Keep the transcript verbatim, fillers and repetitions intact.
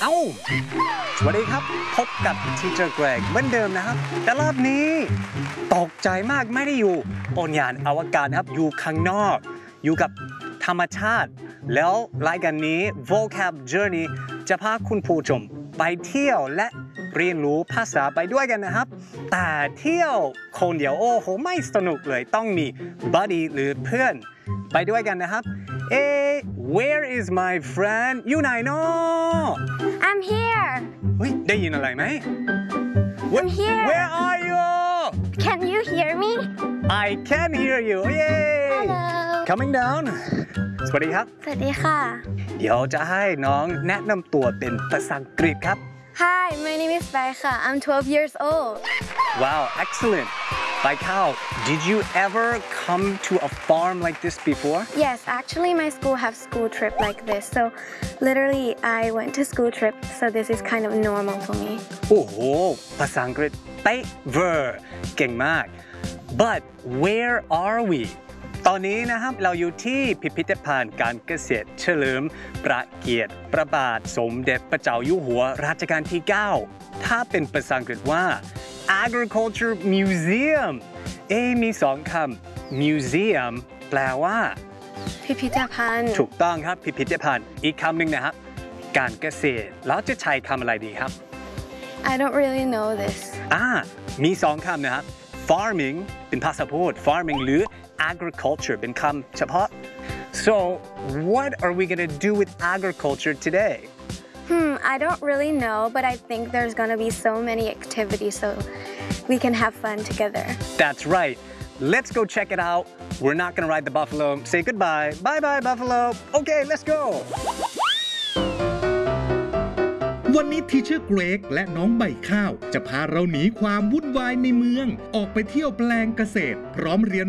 เอ้าสวัสดีครับพบกับ Teacher Greg เหมือนเดิมนะครับแต่รอบนี้ตกใจมากไม่ได้อยู่บนยานอวกาศนะครับอยู่ข้างนอกอยู่กับธรรมชาติแล้วรายการนี้ Vocab Journey จะพาคุณผู้ชมไปเที่ยวและเรียนรู้ภาษาไปด้วยกันนะครับแต่เที่ยวคนเดียวโอ้โหไม่สนุกเลยต้องมี buddy หรือเพื่อนไปด้วยกันนะครับเอ๊ where is my friend อยู่ไหนเนาะ I'm here เฮ้ยได้ยินอะไรไหม I'm here Where are you Can you hear me I can hear you Yay Hello Coming down สวัสดีครับสวัสดีค่ะเดี๋ยวจะให้น้องแนะนำตัวเป็นภาษาอังกฤษครับ Hi my name is Baika I'm twelve years old Wow excellent ไปเข้า Did you ever come to a farm like this before Yes actually my school have school trip like this so literally I went to school trip so this is kind of normal for me โอ้โหภาษาอังกฤษเป๊ะเวอร์เก่งมาก But where are we ตอนนี้นะครับเราอยู่ที่พิพิธภัณฑ์การเกษตรเฉลิมพระเกียรติพระบาทสมเด็จพระเจ้าอยู่หัวรัชกาลที่ เก้า ถ้าเป็นภาษาอังกฤษว่า agriculture museum เอ๊มีสองคำ museum แปลว่าพิพิธภัณฑ์ถูกต้องครับพิพิธภัณฑ์อีกคำหนึ่งนะครับการเกษตรแล้วจะใช้คำอะไรดีครับ I don't really know this อ่ามีสองคำนะครับ farming เป็นภาษาพูด farming หรือ agriculture เป็นคำเฉพาะ so what are we gonna do with agriculture today Hmm I don't really know but I think there's gonna be so many activities so we can have fun together that's right let's go check it out we're not gonna ride the buffalo say goodbye bye bye buffalo okay let's go วันนี้ทีเชอร์เกรกและน้องใบข้าวจะพาเราหนีความวุ่นวายในเมืองออกไปเที่ยวแปลงเกษตรพร้อมเรียน